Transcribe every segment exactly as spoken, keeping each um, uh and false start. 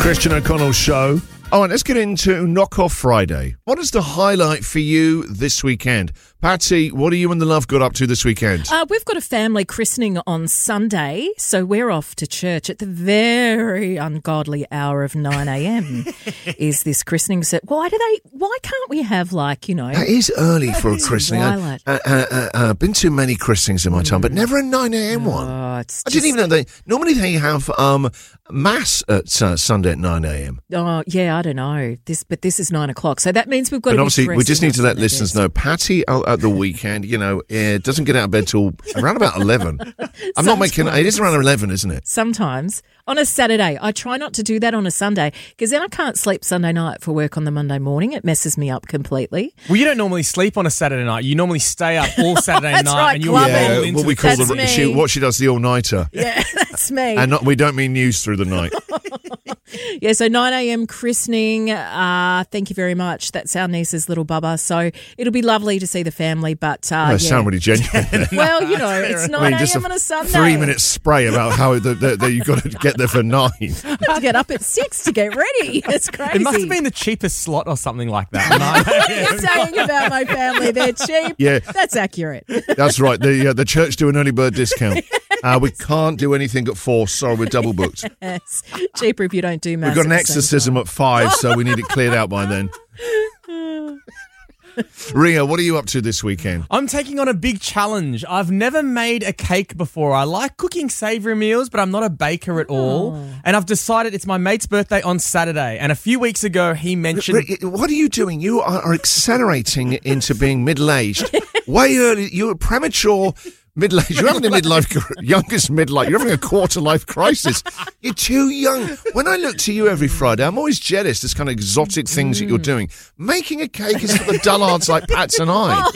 Christian O'Connell Show. All right, let's get into Knock Off Friday. What is the highlight for you this weekend? Patsy, what are you and the love got up to this weekend? Uh, we've got a family christening on Sunday, so we're off to church at the very ungodly hour of nine a.m. is this christening set. Why do they? Why can't we have, like, you know... It is early for a christening. I've uh, uh, uh, uh, been to many christenings in my time, but never a nine a.m. one. Oh, it's I didn't even know they... Normally they have um, mass at uh, Sunday at nine a.m. Oh, yeah, I don't know. This, But this is nine o'clock, so that means we've got but to obviously, be we just need to let Sunday, listeners yes. know, Patty uh, at the weekend, you know, uh, doesn't get out of bed till around about eleven. I'm not making... It is around eleven, isn't it? Sometimes. On a Saturday. I try not to do that on a Sunday because then I can't sleep Sunday night for work on the Monday morning. It messes me up completely. Well, you don't normally sleep on a Saturday night. You normally stay up all Saturday That's night. right, and you clubbing. roll Yeah, into what we the call That's the... me. She, what she does, the all-nighter. Yeah, that's me. And not, we don't mean news through the night. Yeah, so nine a.m. christening. Uh, thank you very much. That's our niece's little bubba. So it'll be lovely to see the family. But uh, I yeah. sound really genuine there. Well, you know, it's I mean, nine just a.m. a on a Sunday. three-minute spray about how the, the, the, you've got to get there for nine. I have to get up at six to get ready. It's crazy. It must have been the cheapest slot or something like that. You're saying about my family, they're cheap. Yeah. That's accurate. That's right. The uh, the church do an early bird discount. Uh, we can't do anything at four. Sorry, we're double booked. Yes. Cheaper if you don't do mass. We've got an at the same exorcism time. at five, so we need it cleared out by then. Ria, what are you up to this weekend? I'm taking on a big challenge. I've never made a cake before. I like cooking savoury meals, but I'm not a baker at all. Oh. And I've decided it's my mate's birthday on Saturday. And a few weeks ago, he mentioned... Ria, what are you doing? You are, are accelerating into being middle-aged. Way early. You're premature... Middle-aged. You're having a midlife, youngest midlife. You're having a quarter-life crisis. You're too young. When I look to you every Friday, I'm always jealous. This kind of exotic things that you're doing. Making a cake is for the dullards like Pats and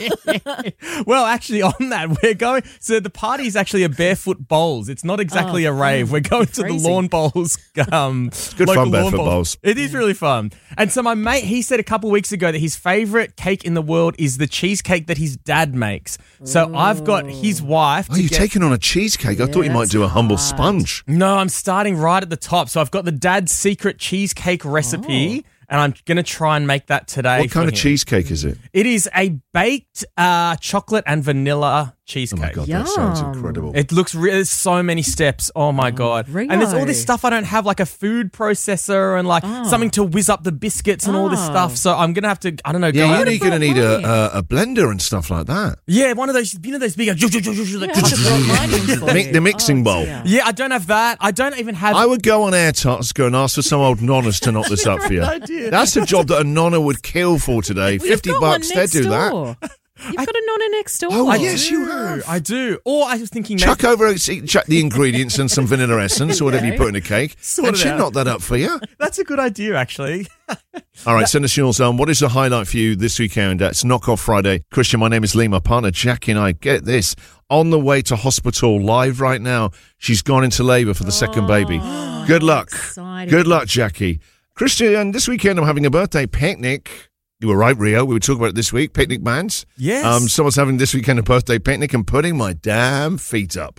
I. Well, actually, on that, we're going... So the party is actually a barefoot bowls. It's not exactly Oh, a rave. We're going to crazy. the lawn bowls. Um, it's good fun, barefoot bowls. It is really fun. And so my mate, he said a couple of weeks ago that his favourite cake in the world is the cheesecake that his dad makes. So I've got his wife... Oh, to you're get- taking on a cheesecake. I thought you might that's do a humble hard. sponge. No, I'm starting right at the top. So I've got the dad's secret cheesecake recipe, and I'm going to try and make that today. What kind for of him. cheesecake is it? It is a baked uh, chocolate and vanilla Oh cheesecake. my God, that sounds Yum. incredible. It looks re- there's so many steps. Oh my God. Rio. And there's all this stuff I don't have, like a food processor and like something to whiz up the biscuits and all this Oh. stuff. So I'm going to have to, I don't know, Yeah, go you're going to need brought a, a, a blender and stuff like that. Yeah, one of those, you know, those big, like, Yeah, I'd have brought mine in for Mi- you. the mixing Oh, bowl. dear. yeah, I don't have that. I don't even have. I would go on Air Tasker and ask for some old nonnas to knock this up for you. idea. That's a job that a nonna would kill for today. Well, you've Fifty got bucks, one they'd next do that. door. You've got a nonna next door. Oh, I yes, do. you have. I do. Or I was thinking, Chuck maybe, over, see, chuck the ingredients and some vanilla essence or whatever you put in a cake, Sort and it she'd out. knock that up for you. that's a good idea, actually. All right, send us yours. Um, what is the highlight for you this weekend? Uh, it's Knock Off Friday. Christian, my name is Lee. My partner Jackie and I, get this, on the way to hospital live right now. She's gone into labour for the second baby. Good luck. exciting. Good luck, Jackie. Christian, this weekend I'm having a birthday picnic. You were right, Rio. We were talking about it this week. Picnic bands. Yes. Um, someone's having this weekend a birthday picnic and putting my damn feet up.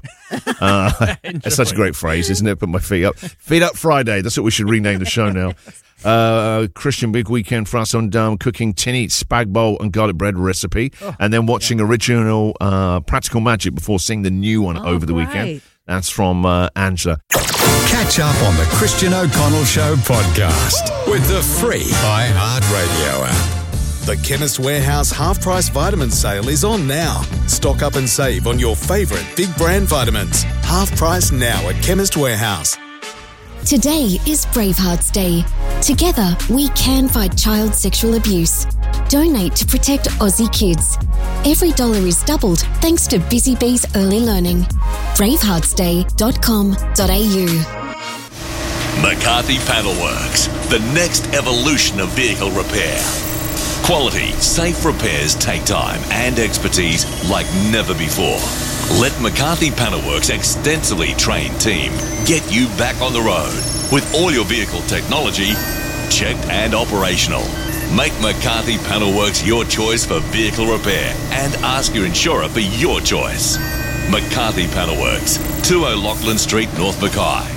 Uh, that's such a great phrase, isn't it? Put my feet up. Feet up Friday. That's what we should rename the show now. Uh, Christian, big weekend for us on um, cooking tinny spag bowl and garlic bread recipe, Oh, and then watching original uh, Practical Magic before seeing the new one Oh, over the great. weekend. That's from uh, Angela. Catch up on the Christian O'Connell Show podcast with the free iHeartRadio app. The Chemist Warehouse half-price vitamin sale is on now. Stock up and save on your favourite big brand vitamins. Half price now at Chemist Warehouse. Today is Bravehearts Day. Together, we can fight child sexual abuse. Donate to protect Aussie kids. Every dollar is doubled thanks to Busy Bees Early Learning. bravehearts day dot com dot a u. McCarthy Panelworks, the next evolution of vehicle repair. Quality, safe repairs take time and expertise like never before. Let McCarthy Panelworks' extensively trained team get you back on the road with all your vehicle technology checked and operational. Make McCarthy Panelworks your choice for vehicle repair and ask your insurer for your choice. McCarthy Panelworks, two O'Loughlin Street, North Mackay.